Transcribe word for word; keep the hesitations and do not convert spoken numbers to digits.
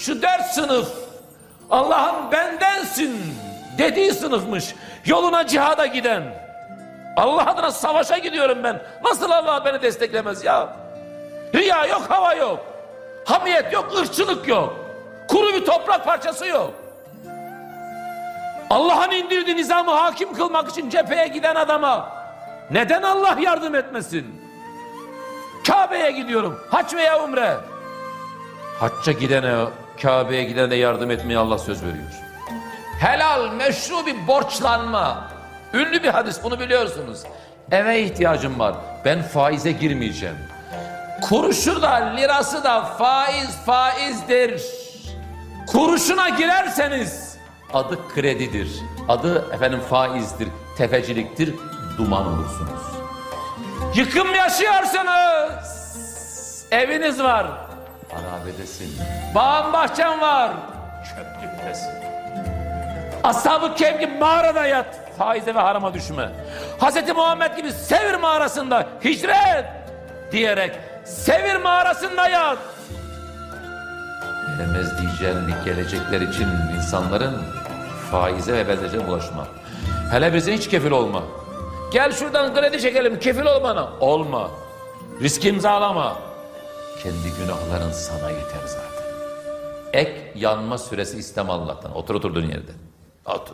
şu dört sınıf Allah'ın bendensin dediği sınıfmış. Yoluna cihada giden. Allah adına savaşa gidiyorum ben. Nasıl Allah beni desteklemez ya? Riya yok, hava yok. Hamiyet yok, ırkçılık yok. Kuru bir toprak parçası yok. Allah'ın indirdiği nizamı hakim kılmak için cepheye giden adama neden Allah yardım etmesin? Kabe'ye gidiyorum. Hac veya umre. Hacca gidene, Kabe'ye gidene yardım etmeye Allah söz veriyor. Helal, meşru bir borçlanma. Ünlü bir hadis, bunu biliyorsunuz. Eve ihtiyacım var. Ben faize girmeyeceğim. Kuruşu da lirası da faiz faizdir. Kuruşuna girerseniz adı kredidir. Adı efendim faizdir, tefeciliktir, duman olursunuz. Yıkım yaşıyorsunuz. Eviniz var. Harabedesin. Bağın bahçen var. Çöplüktesin. Ashab-ı Kehf gibi mağarada yat. Faize ve harama düşme. Hazreti Muhammed gibi Sevir mağarasında hicret diyerek Sevir mağarasında yat. Gelemez diyeceğim gelecekler için insanların faize ve benzeri bulaşma. Hele bize hiç kefil olma. Gel şuradan kredi çekelim, kefil ol bana. Olma. Risk imzalama. Kendi günahların sana yeter zaten. Ek yanma süresi istem Allah'tan. Otur oturduğun yerde. Otur.